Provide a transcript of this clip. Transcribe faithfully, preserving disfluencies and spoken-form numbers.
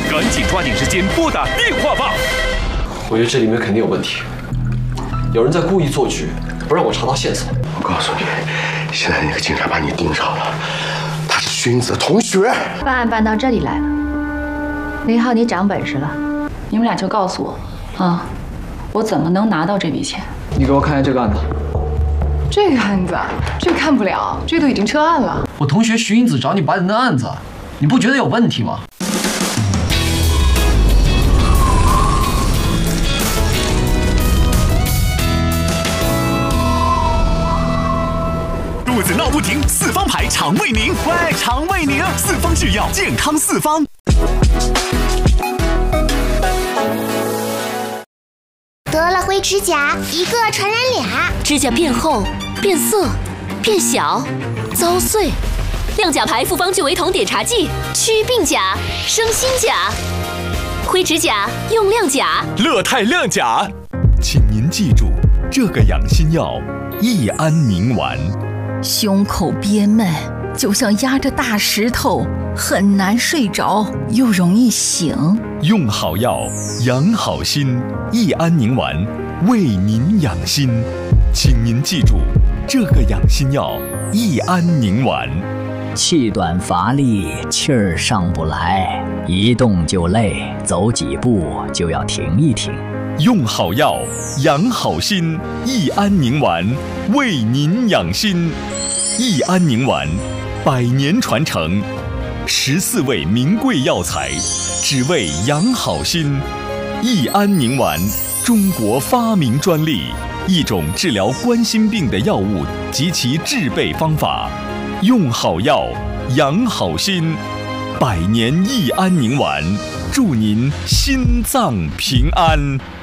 赶紧抓紧时间拨打电话吧。 我觉得这里面肯定有问题，有人在故意做局，不让我查到线索。 我告诉你，现在那个警察把你盯上了，他是徐英子的同学。 办案办到这里来了，林浩，你长本事了。 你们俩就告诉我，啊，我怎么能拿到这笔钱？ 你给我看一下这个案子。 这个案子，这个看不了，这都已经撤案了。 我同学徐英子找你办的案子，你不觉得有问题吗？ 肚子闹不停，四方牌肠胃宁。喂，肠胃宁，四方制药，健康四方。 得了灰指甲，一个传染俩， 指甲变厚、变色、变小、遭碎。亮甲牌复方聚维酮碘茶剂，祛病甲、生新甲。灰指甲用亮甲， 乐泰亮甲。请您记住，这个养心药益安宁丸。 胸口憋闷，就像压着大石头，很难睡着，又容易醒。 用好药，养好心，益安宁丸为您养心。请您记住，这个养心药益安宁丸。 气短乏力，气儿上不来，一动就累，走几步就要停一停。 用好药，养好心，益安宁丸为您养心。益安宁丸，百年传承，十四味名贵药材，只为养好心。益安宁丸，中国发明专利，一种治疗冠心病的药物及其制备方法。用好药，养好心，百年益安宁丸，祝您心脏平安。